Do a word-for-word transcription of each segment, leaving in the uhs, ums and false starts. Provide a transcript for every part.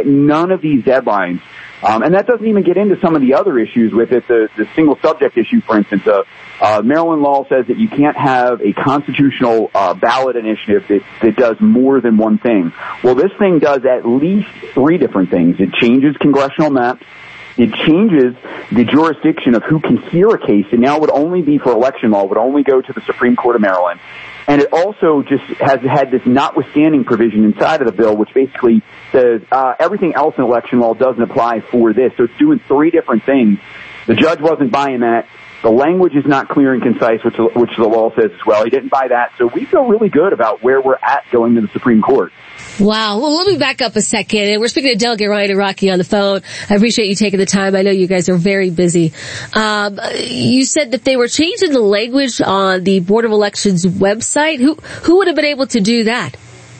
none of these deadlines. Um, and that doesn't even get into some of the other issues with it. The, the single subject issue, for instance, uh, uh, Maryland law says that you can't have a constitutional uh, ballot initiative that, that does more than one thing. Well, this thing does at least three different things. It changes congressional maps. It changes the jurisdiction of who can hear a case, and now it would only be for election law, it would only go to the Supreme Court of Maryland. And it also just has had this notwithstanding provision inside of the bill, which basically says uh, everything else in election law doesn't apply for this. So it's doing three different things. The judge wasn't buying that. The language is not clear and concise, which, which the law says as well. He didn't buy that. So we feel really good about where we're at going to the Supreme Court. Wow. Well, let me back up a second. And we're speaking to Delegate Ryan Araki on the phone. I appreciate you taking the time. I know you guys are very busy. Um, you said that they were changing the language on the Board of Elections website. Who, who would have been able to do that?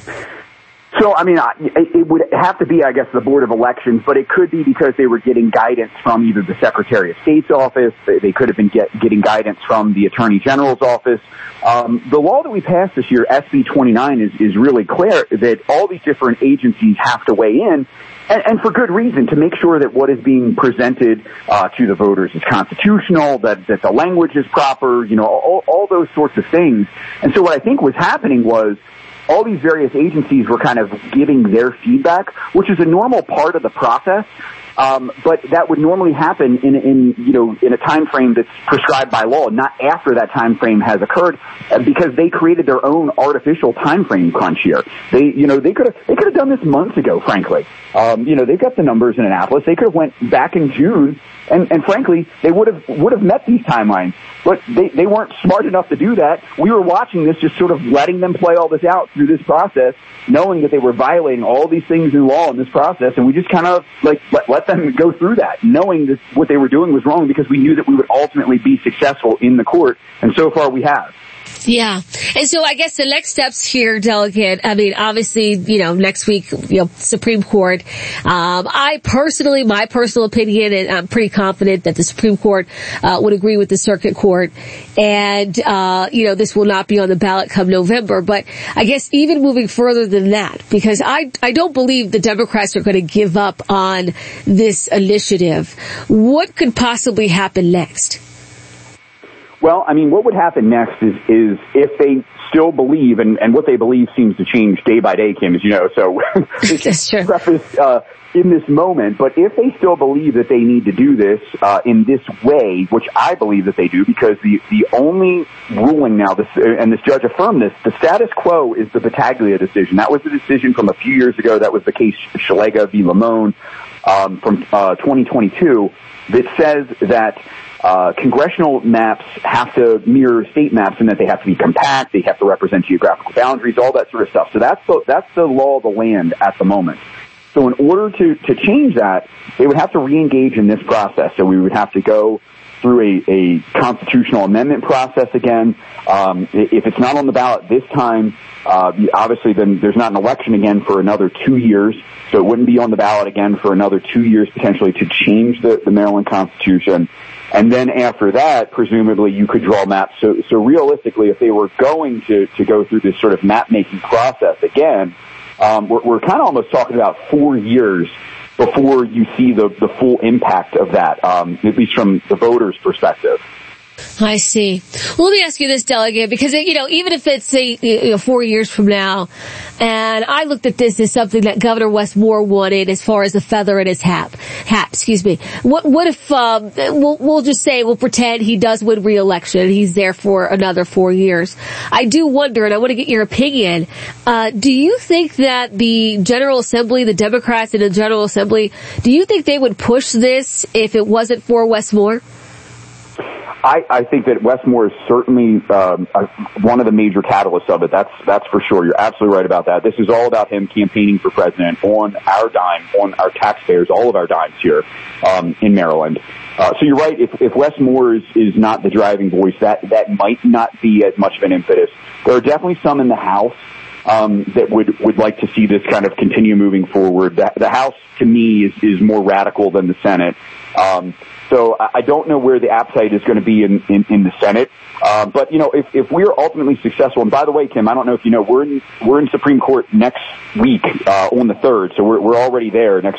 So, I mean, it would have to be, I guess, the Board of Elections, but it could be because they were getting guidance from either the Secretary of State's office. They could have been get, getting guidance from the Attorney General's office. Um, the law that we passed this year, S B twenty-nine, is, is really clear that all these different agencies have to weigh in, and, and for good reason, to make sure that what is being presented uh, to the voters is constitutional, that, that the language is proper, you know, all, all those sorts of things. And so what I think was happening was all these various agencies were kind of giving their feedback, which is a normal part of the process. Um, but that would normally happen in, in, you know, in a time frame that's prescribed by law, not after that time frame has occurred, because they created their own artificial time frame crunch here. They, you know, they could have, they could have done this months ago, frankly. Um, you know, they've got the numbers in Annapolis. They could have went back in June, and, and frankly, they would have, would have met these timelines. But they, they weren't smart enough to do that. We were watching this, just sort of letting them play all this out through this process, knowing that they were violating all these things in law in this process, and we just kind of, like, let, let them go through that, knowing that what they were doing was wrong, because we knew that we would ultimately be successful in the court, and so far we have. Yeah. And so I guess the next steps here, Delegate, I mean, obviously, you know, next week, you know, Supreme Court. Um, I personally, my personal opinion, and I'm pretty confident that the Supreme Court uh, would agree with the Circuit Court. And, uh, you know, this will not be on the ballot come November. But I guess even moving further than that, because I, I don't believe the Democrats are going to give up on this initiative. What could possibly happen next? Well, I mean, what would happen next is, is if they still believe, and, and what they believe seems to change day by day, Kim, as you know, so that's true. Preface, uh, in this moment, but if they still believe that they need to do this, uh, in this way, which I believe that they do, because the, the only ruling now, this, and this judge affirmed this, the status quo is the Battaglia decision. That was the decision from a few years ago. That was the case Shalega v. Lamone, um, from, uh, twenty twenty-two, that says that Uh, congressional maps have to mirror state maps, and that they have to be compact, they have to represent geographical boundaries, all that sort of stuff. So that's the, that's the law of the land at the moment. So in order to, to change that, they would have to re-engage in this process. So we would have to go through a, a constitutional amendment process again. Um, if it's not on the ballot this time, uh, obviously then there's not an election again for another two years. So it wouldn't be on the ballot again for another two years potentially to change the, the Maryland Constitution. And then after that, presumably you could draw maps. So, so realistically, if they were going to, to go through this sort of map-making process again, um, we're, we're kind of almost talking about four years before you see the, the full impact of that, um, at least from the voters' perspective. I see. Well, let me ask you this, Delegate, because, you know, even if it's, say, you know, four years from now, and I looked at this as something that Governor Wes Moore wanted as far as a feather in his hat, hat, excuse me. What, what if, um, we'll, we'll just say, we'll pretend he does win re-election, he's there for another four years. I do wonder, and I want to get your opinion, uh, do you think that the General Assembly, the Democrats in the General Assembly, do you think they would push this if it wasn't for Wes Moore? I, I think that Wes Moore is certainly um, uh, one of the major catalysts of it. That's that's for sure. You're absolutely right about that. This is all about him campaigning for president on our dime, on our taxpayers, all of our dimes here um, in Maryland. Uh, so you're right. If, if Wes Moore is, is not the driving voice, that that might not be as much of an impetus. There are definitely some in the House um, that would would like to see this kind of continue moving forward. The, the House, to me, is is more radical than the Senate. Um, So I don't know where the appetite is going to be in, in, in the Senate. Uh, but, you know, if, if we're ultimately successful, and by the way, Kim, I don't know if you know, we're in, we're in Supreme Court next week, uh, on the third. So we're, we're already there next